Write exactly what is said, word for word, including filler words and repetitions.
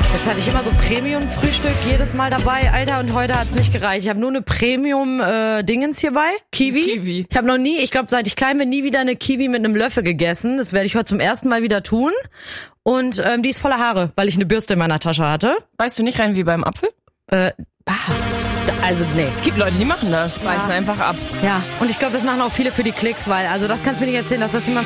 Jetzt hatte ich immer so Premium-Frühstück jedes Mal dabei, Alter, und heute hat's nicht gereicht. Ich habe nur eine Premium-Dingens hierbei, Kiwi. Kiwi. Ich habe noch nie, ich glaube, seit ich klein bin, nie wieder eine Kiwi mit einem Löffel gegessen. Das werde ich heute zum ersten Mal wieder tun. Und ähm, die ist voller Haare, weil ich eine Bürste in meiner Tasche hatte. Beißt du nicht rein wie beim Apfel? Äh, bah. Also, nee. Es gibt Leute, die machen das, beißen Ja. einfach ab. Ja, und ich glaube, das machen auch viele für die Klicks, weil, also das kannst du mir nicht erzählen, dass das jemand